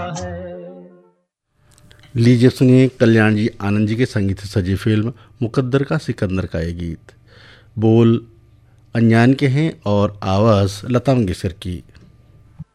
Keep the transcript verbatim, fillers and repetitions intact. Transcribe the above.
लीजिए सुनिए कल्याण जी आनंद जी के संगीत से सजी फिल्म मुकद्दर का सिकंदर का ये गीत। बोल अनजान के हैं और आवाज़ लता मंगेशकर की।